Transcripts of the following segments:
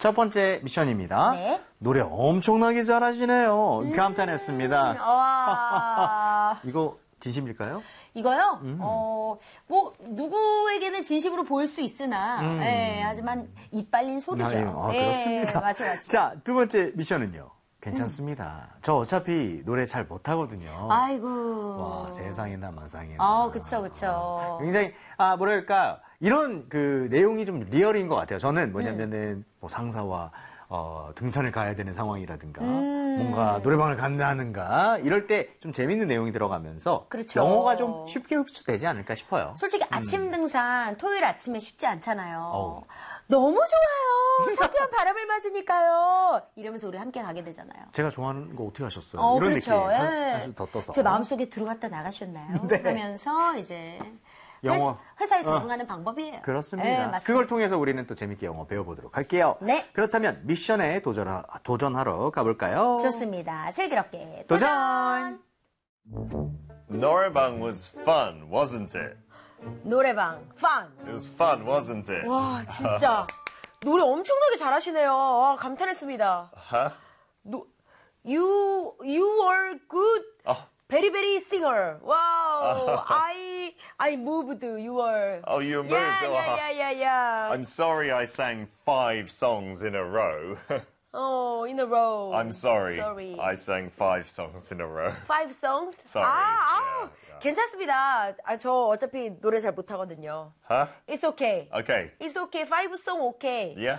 첫 번째 미션입니다. 네. 노래 엄청나게 잘하시네요. 감탄했습니다. 와. 이거 진심일까요? 이거요? 뭐, 누구에게는 진심으로 보일 수 있으나, 예, 하지만, 입 빨린 소리죠. 그렇습니다. 맞죠. 자, 두 번째 미션은요. 괜찮습니다. 저 어차피 노래 잘 못하거든요. 아이고. 와, 세상에나 마상에나. 그쵸. 굉장히, 뭐랄까, 이런 그 내용이 좀 리얼인 것 같아요. 저는 뭐냐면은, 뭐 상사와, 등산을 가야 되는 상황이라든가, 뭔가 노래방을 간다는가, 이럴 때 좀 재밌는 내용이 들어가면서, 그렇죠. 영어가 좀 쉽게 흡수되지 않을까 싶어요. 솔직히 아침 등산, 토요일 아침에 쉽지 않잖아요. 너무 좋아요. 사교한 바람을 맞으니까요. 이러면서 우리 함께 가게 되잖아요. 제가 좋아하는 거 어떻게 하셨어요? 이런 그렇죠. 느낌. 예. 한술 더 떠서. 제 마음속에 들어갔다 나가셨나요? 네. 하면서 이제 영어. 회사에 적응하는 방법이에요. 그렇습니다. 네, 맞습니다. 그걸 통해서 우리는 또 재밌게 영어 배워보도록 할게요. 네. 그렇다면 미션에 도전하러 가볼까요? 좋습니다. 슬기롭게 도전! Noraebang was fun, wasn't it? 노래방 fun. It was fun, wasn't it? 와 진짜 노래 엄청나게 잘하시네요. 와, 감탄했습니다. Huh? You were good. Oh. Very very singer. Wow. I moved. You were. Oh, you moved. Yeah. I'm sorry I sang 5 songs in a row. In a row. I'm sorry. Sorry. I sang 5 songs in a row. 5 songs? Sorry. Yeah. 괜찮습니다. 저 어차피 노래 잘 못하거든요. Huh? It's okay. Okay. It's okay. 5 song okay. Yeah?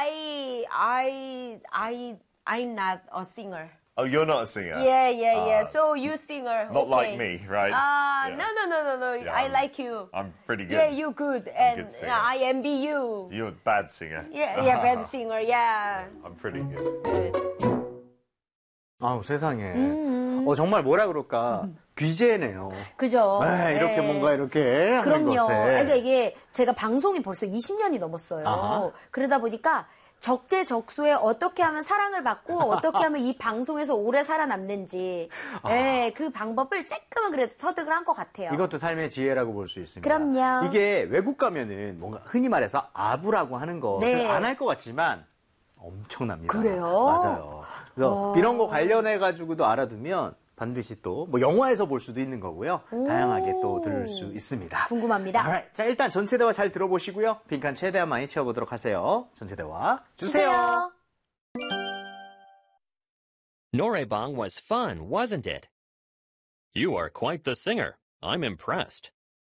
I'm not a singer. Oh, you're not a singer? Yeah. So you singer. Not okay. like me, right? No. Yeah, I like you. I'm pretty good. Yeah, you good. And good singer. I envy you. You're a bad singer. Yeah, bad singer. Yeah. I'm pretty good. Good. 아우, 세상에. 정말 뭐라 그럴까. 귀재네요. 그죠? 네, 이렇게 뭔가 이렇게 하는 그럼요. 것에. 그러니까 이게 제가 방송이 벌써 20년이 넘었어요. 아하. 그러다 보니까 적재적소에 어떻게 하면 사랑을 받고 어떻게 하면 이 방송에서 오래 살아남는지 그 방법을 쬐끔은 그래도 터득을 한 것 같아요. 이것도 삶의 지혜라고 볼 수 있습니다. 그럼요. 이게 외국 가면은 뭔가 흔히 말해서 아부라고 하는 것을 네. 안 할 것 같지만 엄청납니다. 그래요? 맞아요. 그래서 이런 거 관련해가지고도 알아두면 반드시 또 뭐 영화에서 볼 수도 있는 거고요. 다양하게 또 들을 수 있습니다. 궁금합니다. Alright. 자, 일단 전체 대화 잘 들어보시고요. 빈칸 최대한 많이 채워보도록 하세요. 전체 대화 주세요. Noraebang was fun, wasn't it? You are quite the singer. I'm impressed.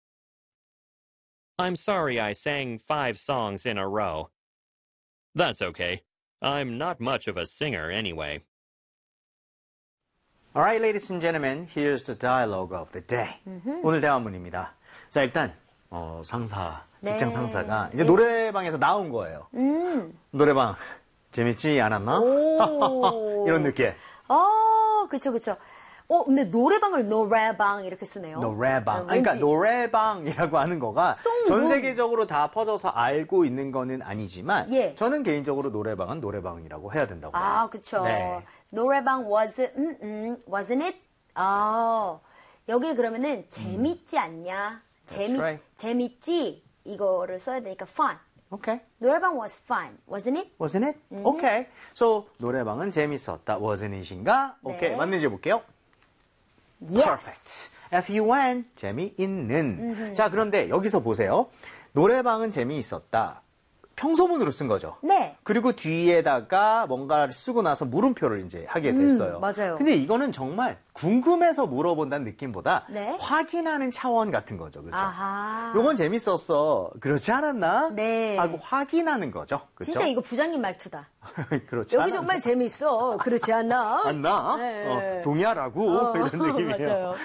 I'm sorry I sang 5 songs in a row. That's okay. I'm not much of a singer anyway. Alright, ladies and gentlemen, here's the dialogue of the day. 오늘 대화문입니다. 자, 일단 상사, 직장 네. 상사가 이제 노래방에서 나온 거예요. 노래방 재밌지 않았나? 이런 느낌. 그쵸. 근데 노래방을 노래방 이렇게 쓰네요. 노래방. 왠지. 그러니까 노래방이라고 하는 거가 송문. 전 세계적으로 다 퍼져서 알고 있는 거는 아니지만 예. 저는 개인적으로 노래방은 노래방이라고 해야 된다고 봐요. 그쵸. 네. 노래방 wasn't it? 여기 그러면은 재밌지 않냐? That's right. 재밌지? 이거를 써야 되니까 fun. Okay. 노래방 was fun, wasn't it? Wasn't it? Okay. So 노래방은 재밌었다. Wasn't it인가? 네. Okay. 맞는지 볼게요. Yes. Perfect. F-U-N. 재미있는. 자, 그런데 여기서 보세요. 노래방은 재미있었다. 평소문으로 쓴 거죠. 네. 그리고 뒤에다가 뭔가를 쓰고 나서 물음표를 이제 하게 됐어요. 맞아요. 근데 이거는 정말 궁금해서 물어본다는 느낌보다 네. 확인하는 차원 같은 거죠. 그렇죠? 아하. 요건 재밌었어. 그렇지 않았나? 네. 하고 확인하는 거죠. 그렇죠? 진짜 이거 부장님 말투다. 그렇지 여기 않았나? 정말 재밌어. 그렇지 않나? 않나? 네. 동의하라고 이런 느낌이에요. 맞아요.